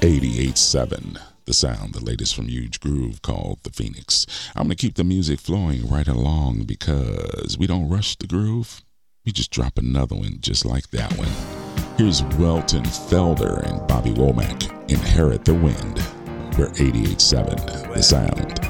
88.7, the sound, the latest from Huge Groove called The Phoenix. I'm going to keep the music flowing right along because we don't rush the groove. We just drop another one just like that one. Here's Welton Felder and Bobby Womack, Inherit the Wind. We're 88.7, the sound.